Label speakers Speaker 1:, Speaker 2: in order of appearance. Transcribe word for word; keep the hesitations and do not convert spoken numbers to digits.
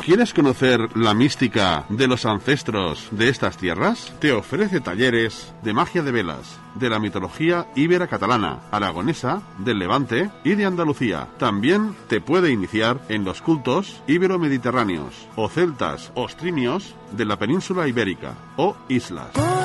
Speaker 1: ¿Quieres conocer la mística de los ancestros de estas tierras? Te ofrece talleres de magia de velas, de la mitología íbera catalana, aragonesa, del Levante y de Andalucía. También te puede iniciar en los cultos ibero-mediterráneos, o celtas o ostrimios de la península ibérica, o islas.